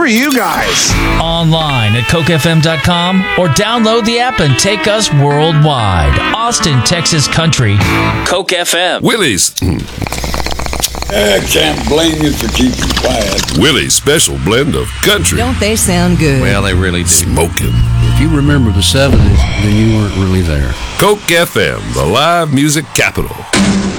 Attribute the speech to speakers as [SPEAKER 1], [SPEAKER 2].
[SPEAKER 1] are you guys?
[SPEAKER 2] Online at cokefm.com or download the app and take us worldwide. Austin, Texas country. Coke FM.
[SPEAKER 3] Willie's.
[SPEAKER 4] I can't blame you for keeping quiet.
[SPEAKER 3] Willie's special blend of country.
[SPEAKER 5] Don't they sound good?
[SPEAKER 6] Well, they really do.
[SPEAKER 3] Smoking.
[SPEAKER 7] If you remember the 70s, then you weren't really there.
[SPEAKER 3] Coke FM, the live music capital.